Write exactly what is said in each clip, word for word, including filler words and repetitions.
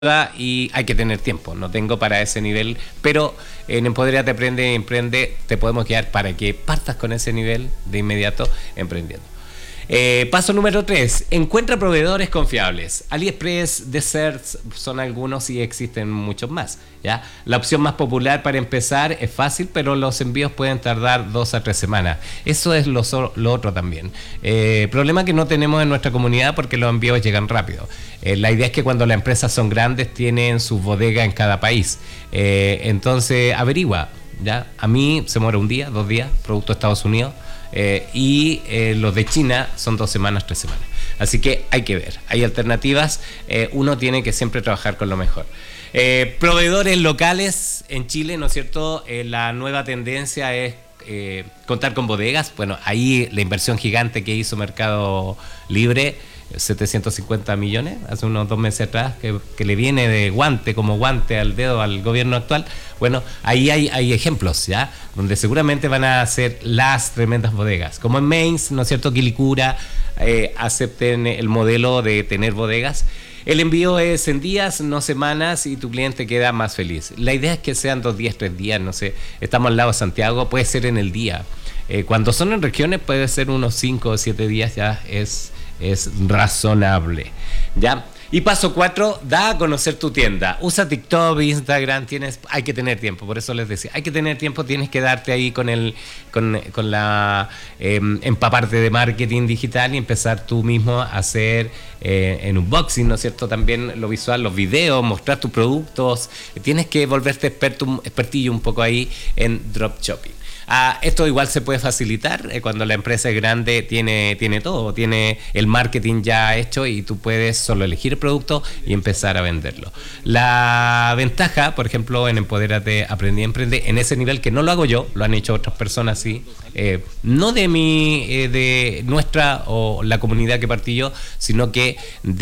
y hay que tener tiempo. No tengo para ese nivel, pero en Empodérate, Aprende y Emprende te podemos guiar para que partas con ese nivel de inmediato emprendiendo. Eh, paso número tres, encuentra proveedores confiables. AliExpress, Deserts son algunos y existen muchos más, ¿ya? La opción más popular para empezar es fácil, pero los envíos pueden tardar dos a tres semanas. Eso es lo, lo otro también. Eh, problema que no tenemos en nuestra comunidad porque los envíos llegan rápido. Eh, la idea es que cuando las empresas son grandes tienen sus bodegas en cada país. Eh, entonces averigua, ¿ya? A mí se muere un día, dos días, producto de Estados Unidos. Eh, y eh, los de China son dos semanas, tres semanas. Así que hay que ver, hay alternativas. Eh, uno tiene que siempre trabajar con lo mejor. Eh, proveedores locales en Chile, ¿no es cierto? Eh, la nueva tendencia es eh, contar con bodegas. Bueno, ahí la inversión gigante que hizo Mercado Libre, setecientos cincuenta millones, hace unos dos meses atrás, que, que le viene de guante, como guante al dedo al gobierno actual. Bueno, ahí hay, hay ejemplos, ¿ya? Donde seguramente van a ser las tremendas bodegas. Como en Mainz, ¿no es cierto? Quilicura, eh, acepten el modelo de tener bodegas. El envío es en días, no semanas, y tu cliente queda más feliz. La idea es que sean dos días, tres días, no sé. Estamos al lado de Santiago, puede ser en el día. Eh, cuando son en regiones puede ser unos cinco o siete días, ya es... es razonable, ¿ya? Y paso cuatro, da a conocer tu tienda. Usa TikTok, Instagram, tienes, hay que tener tiempo, por eso les decía, hay que tener tiempo, tienes que darte ahí con el, con, con la, eh, empaparte de marketing digital y empezar tú mismo a hacer eh, en unboxing, ¿no es cierto? También lo visual, los videos, mostrar tus productos, tienes que volverte experto, expertillo un poco ahí en dropshipping. Ah, esto igual se puede facilitar eh, cuando la empresa es grande, tiene, tiene todo, tiene el marketing ya hecho y tú puedes solo elegir el producto y empezar a venderlo. La ventaja, por ejemplo, en Empodérate, Aprende y Emprende, en ese nivel que no lo hago yo, lo han hecho otras personas, sí, eh, no de mi, eh, de nuestra o la comunidad que partí yo, sino que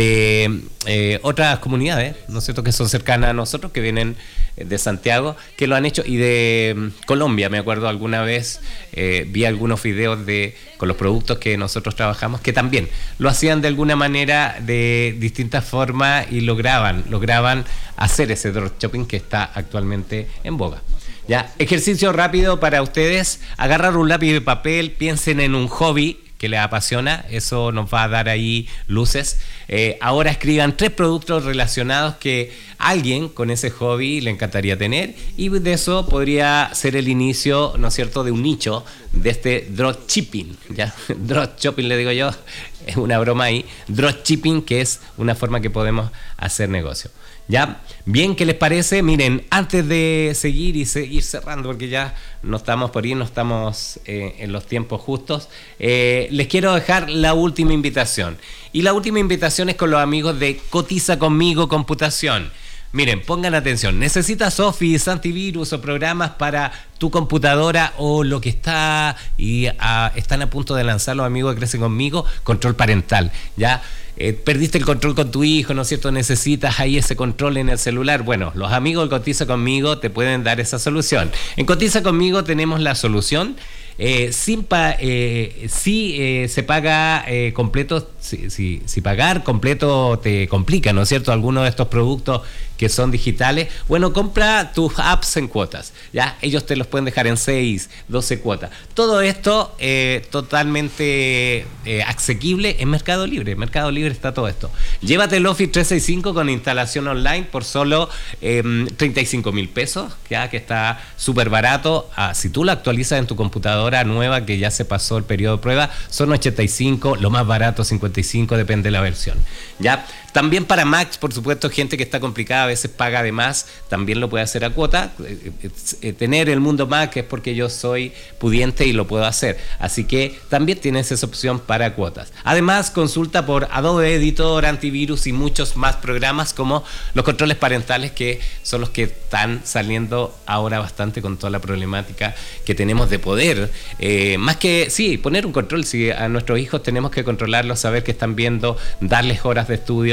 de eh, otras comunidades, ¿no es cierto?, que son cercanas a nosotros, que vienen de Santiago, que lo han hecho, y de Colombia, me acuerdo alguna vez eh, vi algunos videos de con los productos que nosotros trabajamos, que también lo hacían de alguna manera, de distintas formas, y lograban, lograban hacer ese dropshipping que está actualmente en boga. Ya, ejercicio rápido para ustedes, agarrar un lápiz de papel, piensen en un hobby que les apasiona, eso nos va a dar ahí luces. Eh, ahora escriban tres productos relacionados que alguien con ese hobby le encantaría tener, y de eso podría ser el inicio, ¿no es cierto?, de un nicho de este dropshipping, ¿ya? Dropshipping le digo yo, es una broma ahí. Dropshipping, que es una forma que podemos hacer negocio. ¿Ya? Bien, ¿qué les parece? Miren, antes de seguir y seguir cerrando, porque ya no estamos por ir, no estamos eh, en los tiempos justos, eh, les quiero dejar la última invitación. Y la última invitación es con los amigos de Cotiza Conmigo Computación. Miren, pongan atención, necesitas Office, antivirus o programas para tu computadora o lo que está y a, están a punto de lanzar los amigos que crecen conmigo, control parental, ¿ya? Eh, perdiste el control con tu hijo, ¿no es cierto? Necesitas ahí ese control en el celular. Bueno, los amigos de Cotiza Conmigo te pueden dar esa solución. En Cotiza Conmigo tenemos la solución. Eh, sin pa, eh, si eh, se paga eh, completo, si, si, si pagar completo te complica, ¿no es cierto? Algunos de estos productos que son digitales, bueno, compra tus apps en cuotas, ¿ya? Ellos te los pueden dejar en seis, doce cuotas. Todo esto eh, totalmente eh, asequible en Mercado Libre. En Mercado Libre está todo esto. Llévate el Office trescientos sesenta y cinco con instalación online por solo eh, treinta y cinco mil pesos, ya que está súper barato. Ah, si tú lo actualizas en tu computadora nueva, que ya se pasó el periodo de prueba, son ochenta y cinco, lo más barato cincuenta y cinco, depende de la versión, ¿ya? También para Macs, por supuesto, gente que está complicada, a veces paga de más, también lo puede hacer a cuota. Eh, eh, tener el mundo Mac es porque yo soy pudiente y lo puedo hacer, así que también tienes esa opción para cuotas. Además, consulta por Adobe Editor, antivirus y muchos más programas, como los controles parentales, que son los que están saliendo ahora bastante con toda la problemática que tenemos de poder, eh, más que, sí, poner un control. Si a nuestros hijos tenemos que controlarlos, saber que están viendo, darles horas de estudio,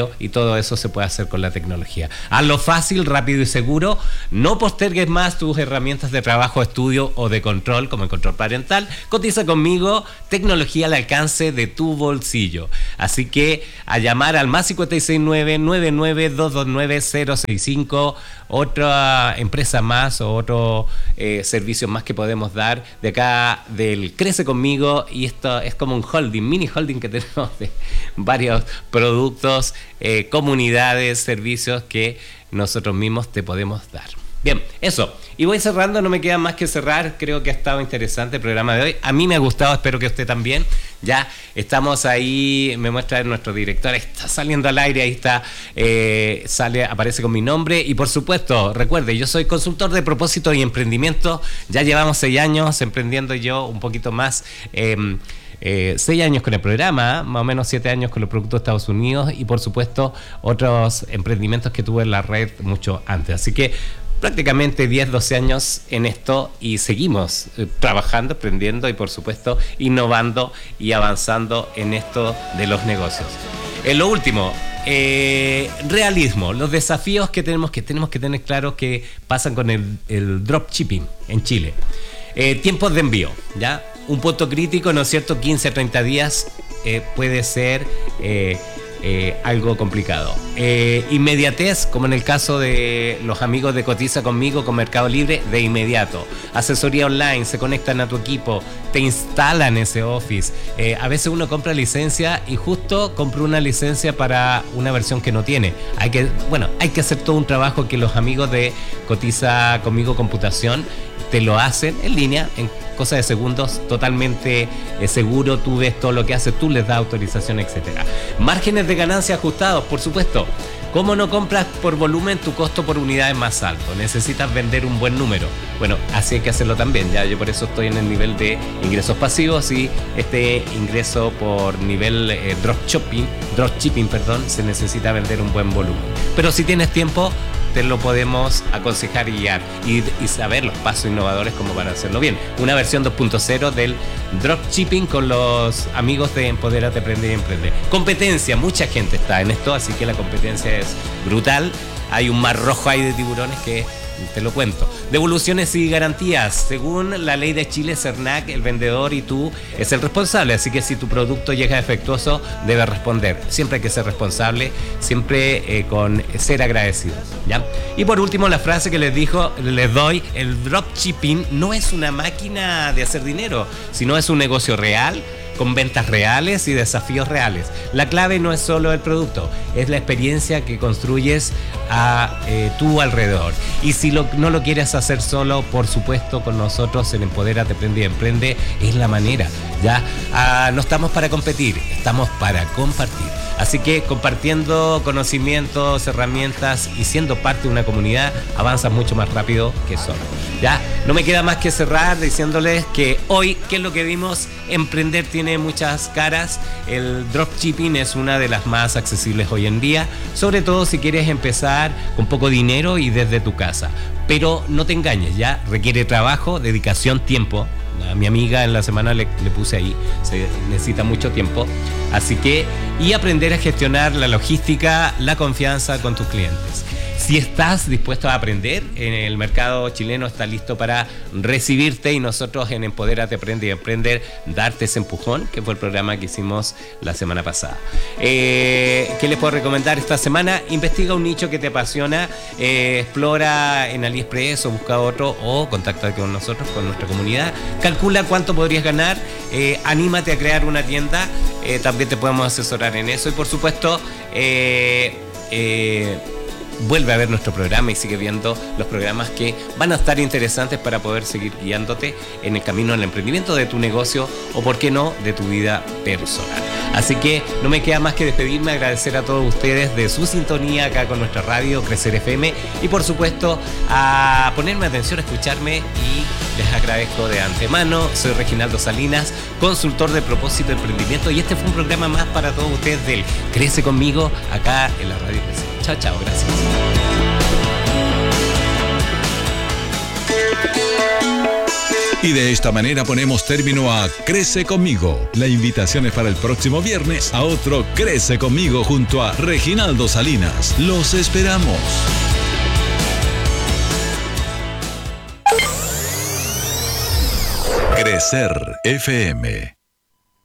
horario y todo eso se puede hacer con la tecnología. Hazlo fácil, rápido y seguro. No postergues más tus herramientas de trabajo, estudio o de control, como el control parental. Cotiza conmigo, tecnología al alcance de tu bolsillo. Así que a llamar al más cinco seis nueve, nueve nueve dos dos nueve, cero seis cinco, otra empresa más o otro eh, servicio más que podemos dar de acá del Crece Conmigo, y esto es como un holding, mini holding que tenemos de varios productos, eh, comunidades, servicios que nosotros mismos te podemos dar. Bien, eso. Y voy cerrando, no me queda más que cerrar. Creo que ha estado interesante el programa de hoy. A mí me ha gustado, espero que usted también. Ya estamos ahí, me muestra nuestro director, está saliendo al aire, ahí está, eh, sale, aparece con mi nombre. Y por supuesto, recuerde, yo soy consultor de propósito y emprendimiento. Ya llevamos seis años emprendiendo, yo un poquito más. Eh, Eh, seis años con el programa, más o menos siete años con los productos de Estados Unidos, y por supuesto otros emprendimientos que tuve en la red mucho antes. Así que prácticamente diez, doce años en esto, y seguimos eh, trabajando, aprendiendo y por supuesto innovando y avanzando en esto de los negocios. En lo último, eh, realismo, los desafíos que tenemos que tenemos que tener claros que pasan con el, el dropshipping en Chile. Eh, tiempos de envío, ¿ya? Un punto crítico, ¿no es cierto? quince a treinta días eh, puede ser eh, eh, algo complicado. Eh, inmediatez, como en el caso de los amigos de Cotiza Conmigo con Mercado Libre, de inmediato. Asesoría online, se conectan a tu equipo, te instalan ese Office. Eh, a veces uno compra licencia y justo compró una licencia para una versión que no tiene. Hay que, bueno, hay que hacer todo un trabajo que los amigos de Cotiza Conmigo Computación te lo hacen en línea, en cosa de segundos, totalmente eh, seguro. Tú ves todo lo que haces, tú les das autorización, etcétera. Márgenes de ganancia ajustados, por supuesto. ¿Cómo no compras por volumen? Tu costo por unidad es más alto. Necesitas vender un buen número. Bueno, así hay que hacerlo también. Ya yo por eso estoy en el nivel de ingresos pasivos, y este ingreso por nivel eh, dropshipping, dropshipping, perdón, se necesita vender un buen volumen. Pero si tienes tiempo, te lo podemos aconsejar y guiar y, y saber los pasos innovadores como para hacerlo bien. Una versión dos punto cero del dropshipping con los amigos de Empodérate, Aprende y Emprende. Competencia, mucha gente está en esto, así que la competencia es brutal. Hay un mar rojo ahí de tiburones que te lo cuento. Devoluciones y garantías. Según la ley de Chile, Cernac, el vendedor y tú es el responsable. Así que si tu producto llega defectuoso, debes responder. Siempre hay que ser responsable, siempre eh, con ser agradecidos, ¿ya? Y por último, la frase que les dijo, les doy: el dropshipping no es una máquina de hacer dinero, sino es un negocio real, con ventas reales y desafíos reales. La clave no es solo el producto, es la experiencia que construyes a eh, tu alrededor. Y si lo, no lo quieres hacer solo, por supuesto, con nosotros en Empodérate, Aprende y Emprende es la manera, ¿ya? Ah, no estamos para competir, estamos para compartir. Así que compartiendo conocimientos, herramientas y siendo parte de una comunidad, avanzas mucho más rápido que solo. Ya, no me queda más que cerrar diciéndoles que hoy, ¿qué es lo que vimos? Emprender tiene muchas caras. El dropshipping es una de las más accesibles hoy en día, sobre todo si quieres empezar con poco dinero y desde tu casa. Pero no te engañes, ya requiere trabajo, dedicación, tiempo. A mi amiga en la semana le, le puse ahí, se necesita mucho tiempo. Así que, y aprender a gestionar la logística, la confianza con tus clientes. Si estás dispuesto a aprender, en el mercado chileno está listo para recibirte, y nosotros en Empodérate, Aprende y Emprender, darte ese empujón, que fue el programa que hicimos la semana pasada. Eh, ¿Qué les puedo recomendar esta semana? Investiga un nicho que te apasiona, eh, explora en AliExpress o busca otro, o contáctate con nosotros, con nuestra comunidad. Calcula cuánto podrías ganar, eh, anímate a crear una tienda, eh, también te podemos asesorar en eso, y por supuesto, eh, eh, vuelve a ver nuestro programa y sigue viendo los programas que van a estar interesantes para poder seguir guiándote en el camino al emprendimiento de tu negocio, o por qué no, de tu vida personal. Así que no me queda más que despedirme, agradecer a todos ustedes de su sintonía acá con nuestra radio Crecer F M, y por supuesto a ponerme atención, a escucharme, y les agradezco de antemano. Soy Reginaldo Salinas, consultor de propósito de emprendimiento, y este fue un programa más para todos ustedes del Crece Conmigo acá en la radio Crece. Chao, chao, gracias. Y de esta manera ponemos término a Crece Conmigo. La invitación es para el próximo viernes a otro Crece Conmigo junto a Reginaldo Salinas. Los esperamos. Crecer F M.